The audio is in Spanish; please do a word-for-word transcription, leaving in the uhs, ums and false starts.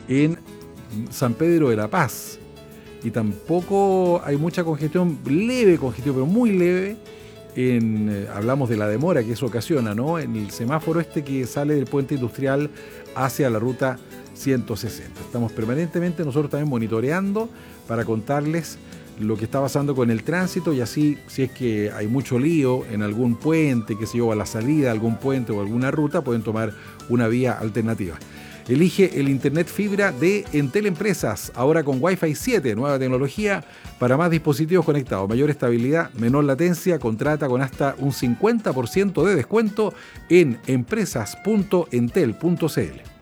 en San Pedro de la Paz. Y tampoco hay mucha congestión, leve congestión, pero muy leve. En, eh, hablamos de la demora que eso ocasiona, ¿no? En el semáforo este que sale del puente industrial hacia la ruta ciento sesenta. Estamos permanentemente nosotros también monitoreando para contarles lo que está pasando con el tránsito y así, si es que hay mucho lío en algún puente, que se lleva a la salida, algún puente o alguna ruta, pueden tomar una vía alternativa. Elige el Internet fibra de Entel Empresas, ahora con Wi-Fi siete, nueva tecnología para más dispositivos conectados, mayor estabilidad, menor latencia. Contrata con hasta un cincuenta por ciento de descuento en empresas punto entel punto c l.